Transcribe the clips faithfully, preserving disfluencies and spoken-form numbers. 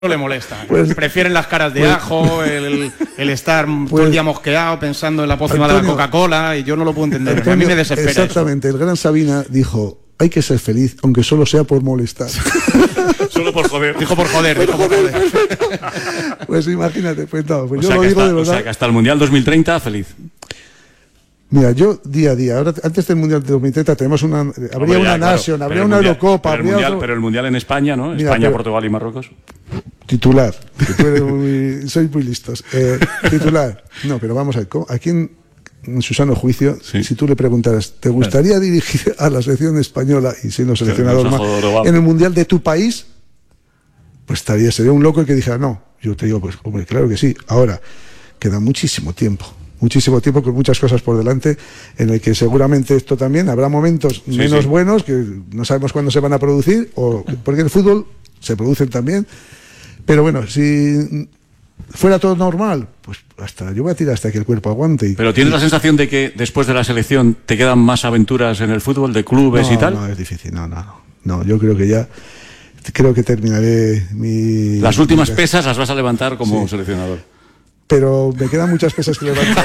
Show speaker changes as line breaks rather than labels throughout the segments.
No le molesta.
Pues,
Prefieren las caras de
pues,
ajo, el, el estar
pues,
todo el día mosqueado pensando en la pócima de la Coca-Cola, y yo no lo puedo entender.
Antonio,
a mí me desespera.
Exactamente,
eso.
el gran Sabina dijo: hay que ser feliz, aunque solo sea por molestar.
Solo por joder.
Dijo por joder, dijo por joder.
Pues imagínate, pues no, pues
o
yo
sea
lo digo
hasta,
de verdad.
O sea que hasta el Mundial dos mil treinta, feliz.
Mira, yo día a día, ahora antes del Mundial de dos mil treinta tenemos una, habría
Hombre,
una
ya, claro,
Nation,
pero
habría
el
una
mundial,
Eurocopa,
pero el,
habría
mundial,
otro...
pero el Mundial en España, ¿no?
Mira,
España,
pero...
Portugal y Marruecos.
Titular, que tú eres muy, sois muy listos. Eh, titular, no, pero vamos a ver, aquí en, en su sano juicio, sí. Si tú le preguntaras, ¿te gustaría claro. dirigir a la selección española y siendo seleccionador más en el Mundial de tu país? Pues estaría, sería un loco el que dijera no. Yo te digo, pues, hombre, claro que sí. Ahora, queda muchísimo tiempo. Muchísimo tiempo con muchas cosas por delante, en el que seguramente esto también habrá momentos sí, menos sí. buenos que no sabemos cuándo se van a producir, o porque en el fútbol se producen también. Pero bueno, si fuera todo normal, pues hasta yo voy a tirar hasta que el cuerpo aguante. Y,
Pero ¿tienes
y,
la sensación de que después de la selección te quedan más aventuras en el fútbol, de clubes
no,
y tal?
No, es difícil, no, no, no. Yo creo que ya, creo que terminaré mi...
Las últimas mi... pesas las vas a levantar como sí. seleccionador.
Pero me quedan muchas pesas que levantar.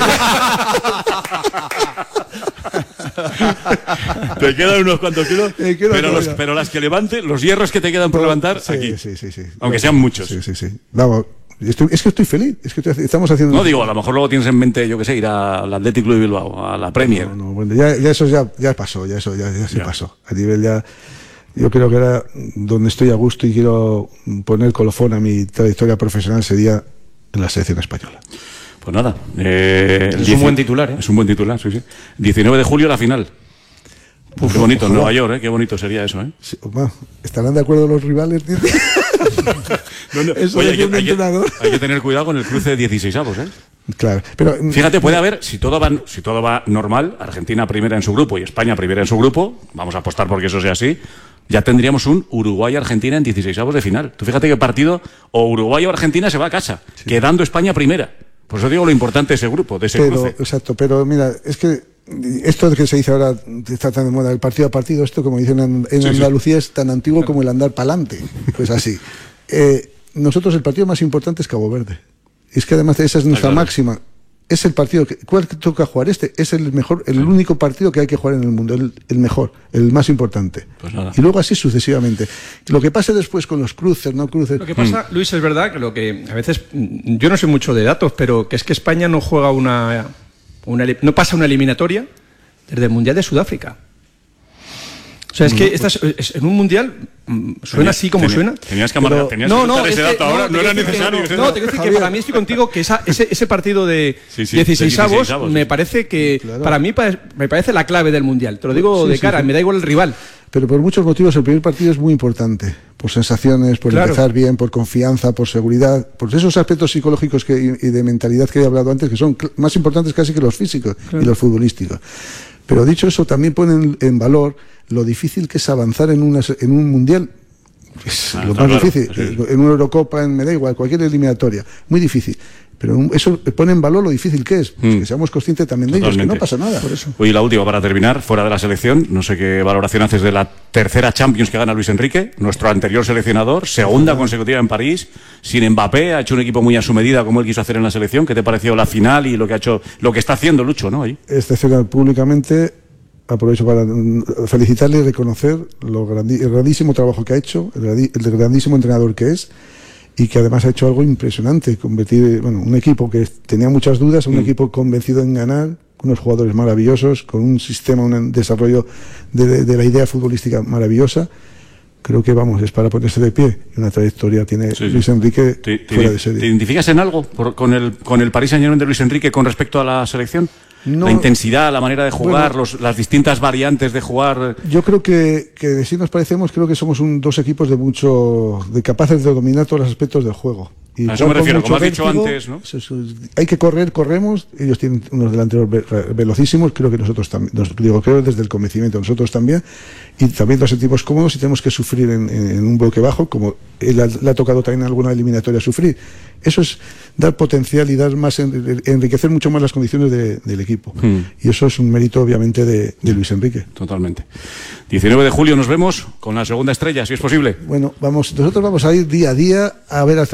Te quedan unos cuantos kilos, pero, los, pero las que levante, los hierros que te quedan por levantar,
sí,
aquí.
Sí, sí, sí.
Aunque sean muchos.
Sí, sí, sí. Vamos, estoy, es que estoy feliz. Es que estoy, estamos haciendo.
No digo, a lo mejor luego tienes en mente, yo qué sé, ir al Athletic Club de Bilbao, a la Premier.
No, no, bueno, ya, ya eso ya, ya pasó, ya eso ya, ya se ya. pasó. A nivel ya. Yo creo que era donde estoy a gusto y quiero poner colofón a mi trayectoria profesional sería en la selección española.
Pues nada. Eh,
es un buen titular, ¿eh?
Es un buen titular, sí, sí. diecinueve de julio la final. Uf, qué bonito, en Nueva York, ¿eh? Qué bonito sería eso, ¿eh?
Sí, bueno, ¿estarán de acuerdo los rivales?
no, no. Eso Oye, hay, que, hay, que, hay que tener cuidado con el cruce de dieciseisavos, ¿eh?
Claro, pero
fíjate, puede haber, si todo va, si todo va normal, Argentina primera en su grupo y España primera en su grupo, vamos a apostar porque eso sea así, ya tendríamos un Uruguay-Argentina en dieciseisavos de final. Tú fíjate que partido, o Uruguay o Argentina se va a casa, sí. quedando España primera. Por eso digo lo importante de ese grupo, de ese
pero,
cruce.
Exacto, pero mira, es que esto que se dice ahora, está tan de moda, el partido a partido, esto como dicen en, en sí, Andalucía sí. es tan antiguo como el andar pa'lante. Pues así. Eh, nosotros el partido más importante es Cabo Verde. Es que además esa es nuestra claro. máxima. Es el partido que, ¿cuál que toca jugar? Este es el mejor, el único partido que hay que jugar en el mundo, el, el mejor, el más importante.
Pues nada.
Y luego así sucesivamente. Lo que pase después con los cruces, no cruces.
Lo que pasa, mm. Luis, es verdad que lo que a veces, yo no sé mucho de datos, pero que es que España no juega una, una no pasa una eliminatoria desde el Mundial de Sudáfrica. O sea, es que estás en un mundial suena
Tenía,
así como
tenía,
suena.
Tenías que amarrar, tenías no, que no, ese dato ahora, no, no era necesario.
Que, no, no, te quiero decir que para mí estoy contigo que esa, ese, ese partido de sí, sí, dieciseisavos me sí. parece que, claro. para mí me parece la clave del mundial. Te lo digo sí, de cara, sí, sí. me da igual el rival.
Pero por muchos motivos el primer partido es muy importante. Por sensaciones, por claro. empezar bien, por confianza, por seguridad, por esos aspectos psicológicos que, y de mentalidad que he hablado antes, que son más importantes casi que los físicos claro. y los futbolísticos. Pero dicho eso, también ponen en valor lo difícil que es avanzar en, una, en un mundial. Es ah, lo más claro, difícil. Sí. En una Eurocopa, en me da igual, cualquier eliminatoria. Muy difícil. Pero eso pone en valor lo difícil que es. Pues mm. Que seamos conscientes también de ello, que no pasa nada. Por eso.
Oye, la última para terminar, fuera de la selección, no sé qué valoración haces de la tercera Champions que gana Luis Enrique, nuestro anterior seleccionador, segunda ah. consecutiva en París, sin Mbappé, ha hecho un equipo muy a su medida como él quiso hacer en la selección. ¿Qué te pareció la final y lo que ha hecho, lo que está haciendo Lucho, ¿no? Ahí.
Excepcional públicamente. Aprovecho para felicitarle y reconocer lo grandi el grandísimo trabajo que ha hecho, el, el grandísimo entrenador que es y que además ha hecho algo impresionante, convertir bueno, un equipo que tenía muchas dudas, un mm. equipo convencido en ganar, con unos jugadores maravillosos, con un sistema, un desarrollo de, de, de la idea futbolística maravillosa. Creo que vamos, es para ponerse de pie. Una trayectoria tiene sí, Luis sí. Enrique
¿Te, te,
fuera de serie.
¿Te identificas en algo por, con el con el Paris Saint-Germain de Luis Enrique con respecto a la selección? No, la intensidad, la manera de jugar, bueno, los, las distintas variantes de jugar.
Yo creo que, que si nos parecemos, creo que somos un, dos equipos de mucho, de capaces de dominar todos los aspectos del juego. Y
a eso me refiero, como has dicho
vértigo,
antes, ¿no?
Eso, eso, hay que correr, corremos. Ellos tienen unos delanteros ve velocísimos, creo que nosotros también, nos, digo, creo desde el convencimiento, nosotros también, y también dos equipos cómodos y tenemos que sufrir en, en, en un bloque bajo, como él ha, le ha tocado también en alguna eliminatoria sufrir. Eso es dar potencial y dar más, en, enriquecer mucho más las condiciones de, del equipo. Hmm. Y eso es un mérito, obviamente, de, de Luis Enrique.
Totalmente. diecinueve de julio nos vemos con la segunda estrella, si es posible.
Bueno, vamos, nosotros vamos a ir día a día a ver hasta